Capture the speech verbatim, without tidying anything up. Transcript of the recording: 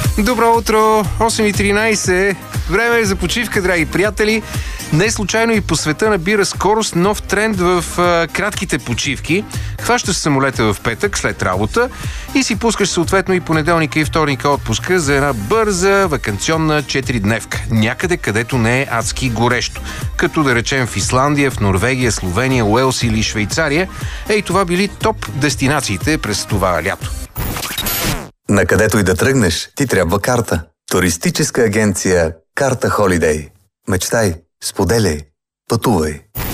Добро утро! осем и тринайсет. Време е за почивка, драги приятели. Не случайно и по света набира скорост нов тренд в а, кратките почивки. Хващаш самолета в петък след работа и си пускаш съответно и понеделника и вторника отпуска за една бърза ваканционна четиридневка. Някъде, където не е адски горещо. Като да речем в Исландия, в Норвегия, Словения, Уелс или Швейцария. Ей, това били топ дестинациите през това лято. Накъдето и да тръгнеш, ти трябва карта. Туристическа агенция Карта Холидей. Мечтай, споделяй, пътувай.